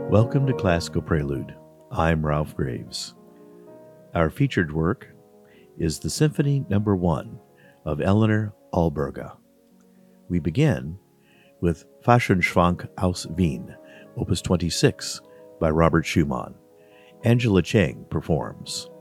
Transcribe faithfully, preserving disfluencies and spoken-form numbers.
Welcome to Classical Prelude. I'm Ralph Graves. Our featured work is the Symphony Number One of Eleanor Alberga. We begin with Fahrenschwank aus Wien, Opus twenty-six by Robert Schumann. Angela Cheng performs.